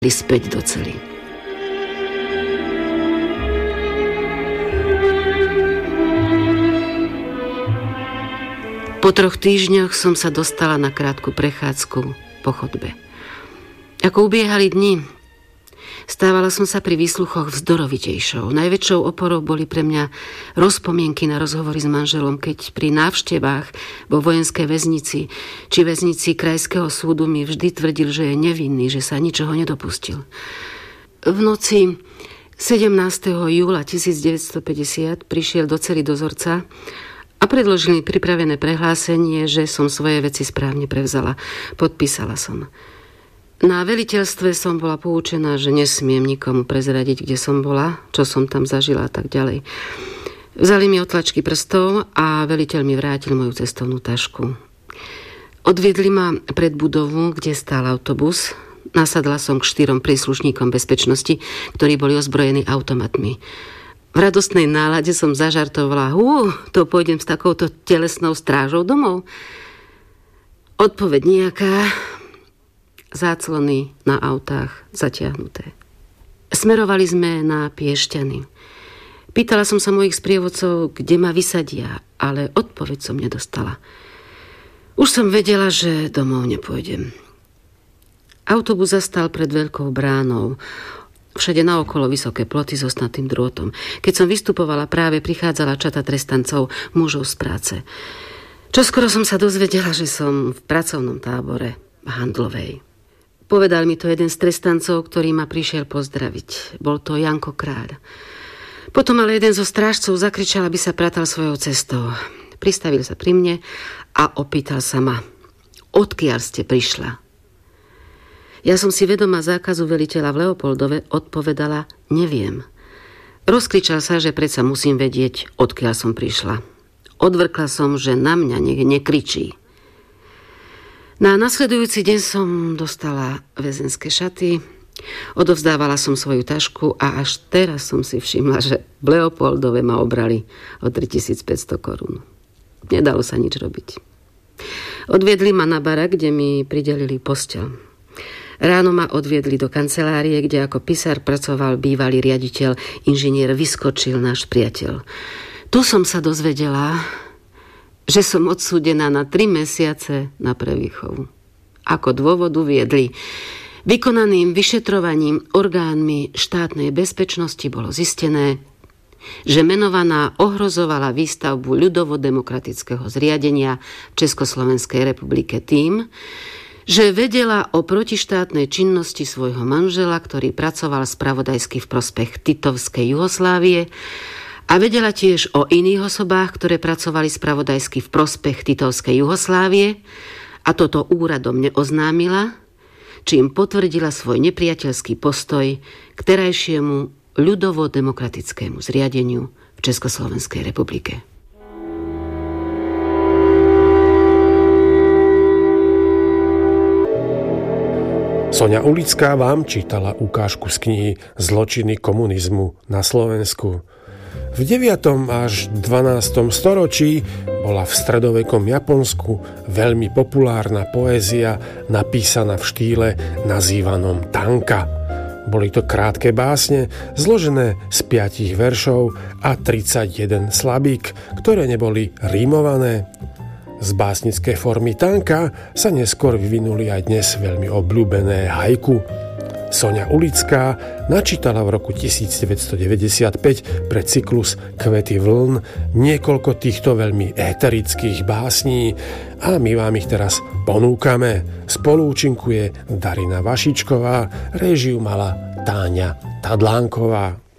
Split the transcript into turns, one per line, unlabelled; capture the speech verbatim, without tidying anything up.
späť do cely. Po troch týždňoch som sa dostala na krátku prechádzku po chodbe. Ako ubiehali dni, stávala som sa pri výsluchoch vzdorovitejšou. Najväčšou oporou boli pre mňa rozpomienky na rozhovory s manželom, keď pri návštevách vo vojenskej väznici či väznici krajského súdu mi vždy tvrdil, že je nevinný, že sa ničoho nedopustil. V noci sedemnásteho júla tisícdeväťstopäťdesiat prišiel do cely dozorca a predložil mi pripravené prehlásenie, že som svoje veci správne prevzala. Podpísala som. Na veliteľstve som bola poučená, že nesmiem nikomu prezradiť, kde som bola, čo som tam zažila a tak ďalej. Vzali mi otlačky prstov a veliteľ mi vrátil moju cestovnú tašku. Odviedli ma pred budovu, kde stál autobus. Nasadla som k štyrom príslušníkom bezpečnosti, ktorí boli ozbrojení automatmi. V radostnej nálade som zažartovala, hú, to pôjdem s takouto telesnou strážou domov. Odpoveď nejaká, záclony na autách zatiahnuté. Smerovali sme na Piešťany. Pýtala som sa mojich sprievodcov, kde ma vysadia, ale odpoveď som nedostala. Už som vedela, že domov nepôjdem. Autobus zastal pred veľkou bránou. Všade naokolo vysoké ploty s ostnatým drôtom. Keď som vystupovala, práve prichádzala čata trestancov, mužov z práce. Čoskoro som sa dozvedela, že som v pracovnom tábore Handlovej. Povedal mi to jeden z trestancov, ktorý ma prišiel pozdraviť. Bol to Janko Kráľ. Potom ale jeden zo strážcov zakričal, aby sa pratal svojou cestou. Pristavil sa pri mne a opýtal sa ma, odkiaľ ste prišla? Ja som si vedomá zákazu veliteľa v Leopoldove odpovedala, neviem. Rozkričal sa, že predsa musím vedieť, odkiaľ som prišla. Odvrkla som, že na mňa nech nekričí. Na nasledujúci deň som dostala väzenské šaty, odovzdávala som svoju tašku a až teraz som si všimla, že v Leopoldove ma obrali o tritisícpäťsto korún. Nedalo sa nič robiť. Odviedli ma na barak, kde mi pridelili posteľ. Ráno ma odviedli do kancelárie, kde ako pisár pracoval bývalý riaditeľ, inžinier Vyskočil, náš priateľ. Tu som sa dozvedela, že som odsúdená na tri mesiace na prevýchovu. Ako dôvod uviedli, vykonaným vyšetrovaním orgánmi štátnej bezpečnosti bolo zistené, že menovaná ohrozovala výstavbu ľudovo-demokratického zriadenia v Československej republike tým, že vedela o protištátnej činnosti svojho manžela, ktorý pracoval spravodajsky v prospech Titovskej Juhoslávie, a vedela tiež o iných osobách, ktoré pracovali spravodajsky v prospech Titovskej Juhoslávie, a toto úradom neoznámila, čím potvrdila svoj nepriateľský postoj k terajšiemu ľudovo-demokratickému zriadeniu v Československej republike.
Soňa Ulická vám čítala ukážku z knihy Zločiny komunizmu na Slovensku. V deviatom až dvanástom storočí bola v stredovekom Japonsku veľmi populárna poézia napísaná v štýle nazývanom tanka. Boli to krátke básne, zložené z piatich veršov a tridsaťjeden slabík, ktoré neboli rímované. Z básnickej formy tanka sa neskôr vyvinuli aj dnes veľmi obľúbené haiku. Soňa Ulická načítala v roku devätnásťstodeväťdesiatpäť pre cyklus Kvety vln niekoľko týchto veľmi éterických básní a my vám ich teraz ponúkame. Spoluúčinkuje Darina Vašičková, réžiu mala Táňa Tadlánková.